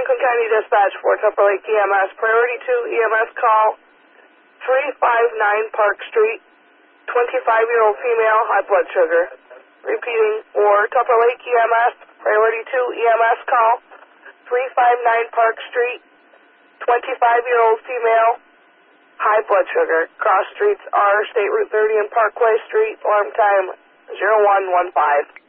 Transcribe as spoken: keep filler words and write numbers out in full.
Franklin County Dispatch for Tupper Lake E M S. Priority two E M S call, three five nine Park Street, twenty-five-year-old female, high blood sugar. Repeating, for Tupper Lake E M S, priority two E M S call, three five nine Park Street, twenty-five-year-old female, high blood sugar. Cross streets are State Route thirty and Parkway Street, alarm time zero one one five.